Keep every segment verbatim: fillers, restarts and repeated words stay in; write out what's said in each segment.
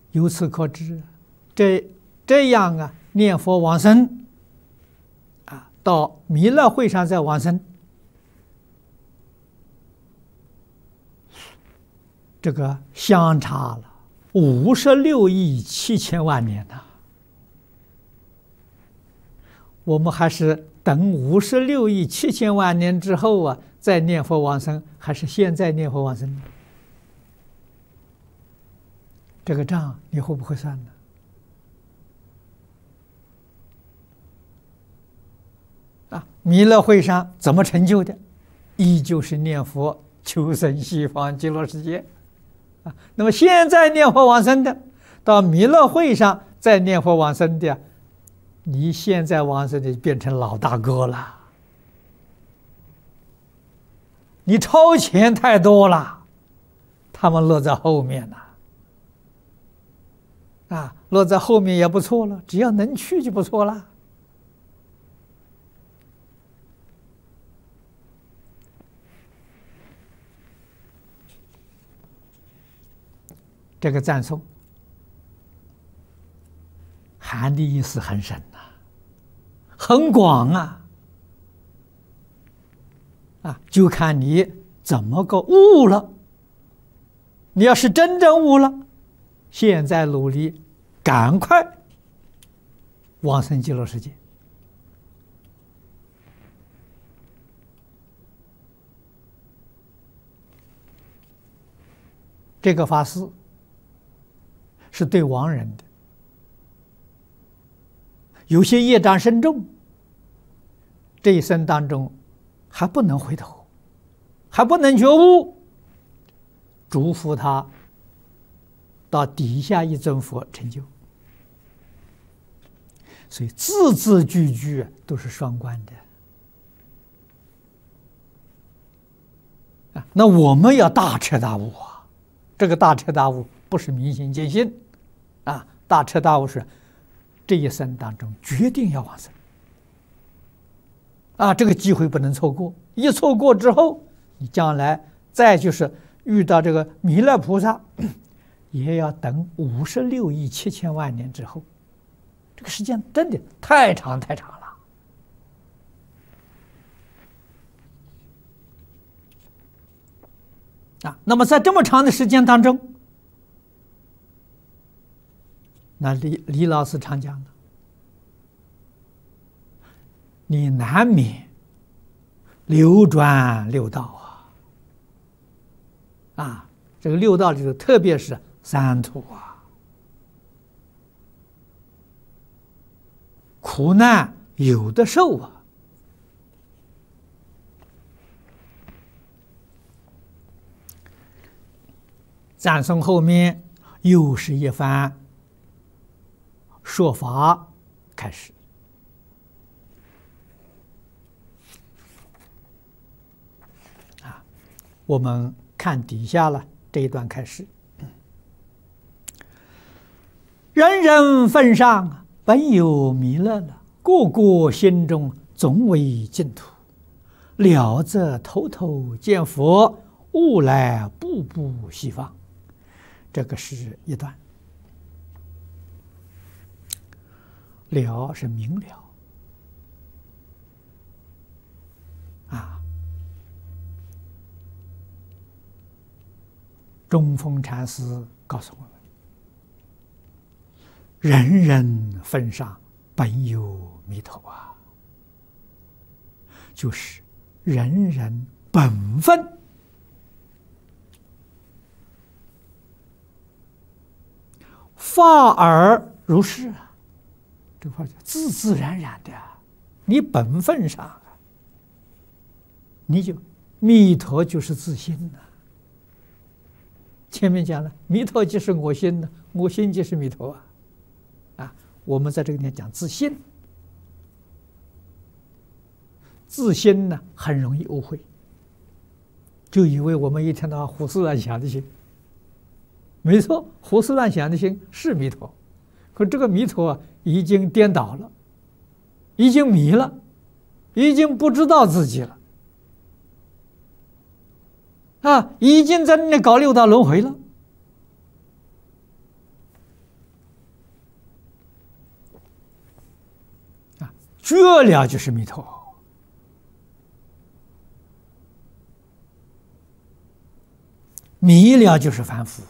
由此可知，这这样啊，念佛往生啊，到弥勒会上再往生，这个相差了五十六亿七千万年呐！我们还是等五十六亿七千万年之后啊，再念佛往生，还是现在念佛往生呢？这个账你会不会算呢？啊，弥勒会上怎么成就的？依旧是念佛求生西方极乐世界啊。那么现在念佛往生的，到弥勒会上再念佛往生的，你现在往生的变成老大哥了，你超前太多了，他们落在后面了。啊，落在后面也不错了，只要能去就不错了。这个赞颂含的意思很深呐、啊，很广啊！啊，就看你怎么个悟了。你要是真正悟了，现在努力，赶快往生极乐世界。这个法师是对亡人的，有些业障深重，这一生当中还不能回头，还不能觉悟，嘱咐他到底下一尊佛成就。所以字字句句都是双关的啊！那我们要大彻大悟啊！这个大彻大悟不是明心见性啊，大彻大悟是这一生当中决定要往生啊！这个机会不能错过，一错过之后，你将来再就是遇到这个弥勒菩萨，也要等五十六亿七千万年之后。这个时间真的太长太长了啊！那么在这么长的时间当中，那李李老师常讲的，你难免流转六道啊！啊，这个六道里头，特别是三途啊。苦难有的受啊！赞颂后面又是一番说法开始啊！我们看底下了这一段开始，人人份上本有弥勒了，个个心中总为净土。了则头头见佛，悟来步步西方。这个是一段。了是明了啊。中峰禅师告诉我们，人人份上本有弥陀啊，就是人人本分发而如是啊，这话叫自自然然的，你本分上啊，你就弥陀就是自心呐、啊。前面讲了，弥陀即是我心呢，我心即是弥陀啊。啊，我们在这个地方讲自信，自心呢很容易误会，就以为我们一天到晚胡思乱想的心。没错，胡思乱想的心是弥陀，可这个弥陀啊已经颠倒了，已经迷了，已经不知道自己了，啊，已经在那里搞六道轮回了。 绝了就是弥陀，迷了就是凡夫。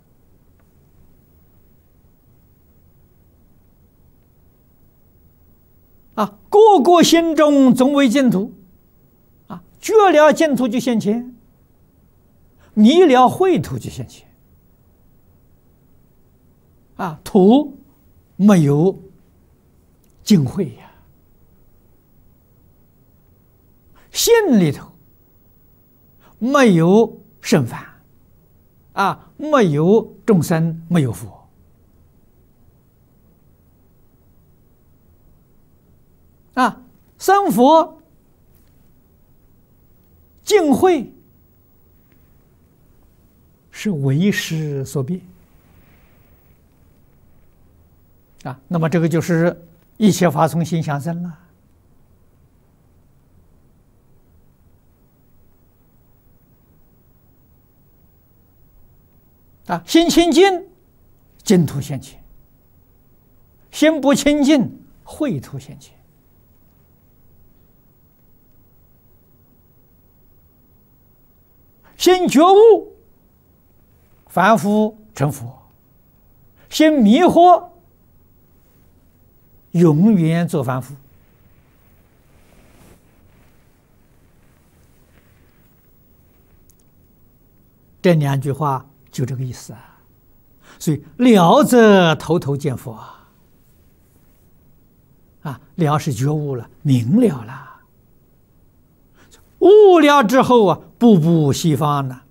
啊，个个心中总为净土，啊，绝了净土就现前，迷了秽土就现前。啊，土没有净秽呀，心里头没有圣凡，啊，没有众生，没有佛。啊，生佛净慧是为识所变啊，那么这个就是一切法从心想生了。啊，心清净，净土现前；心不清净，秽土现前。心觉悟，凡夫成佛；心迷惑，永远做凡夫。这两句话就这个意思啊。所以了则头头见佛啊，啊，了是觉悟了，明了了。悟了之后啊，步步西方呢。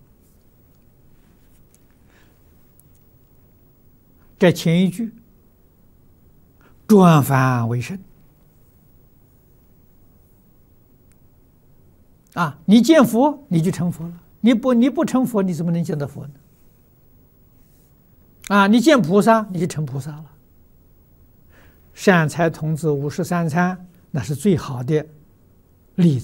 这前一句，转凡为圣啊！你见佛，你就成佛了；你不，你不成佛，你怎么能见到佛呢？啊！你见菩萨，你就成菩萨了。善财童子五十三参，那是最好的例子。